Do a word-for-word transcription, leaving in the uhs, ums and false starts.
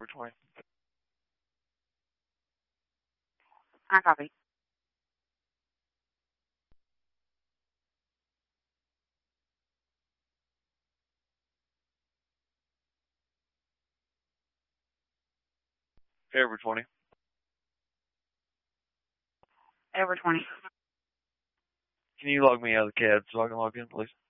over twenty. I copy. Over twenty. Over twenty. Can you log me out of the cab so I can log in, please?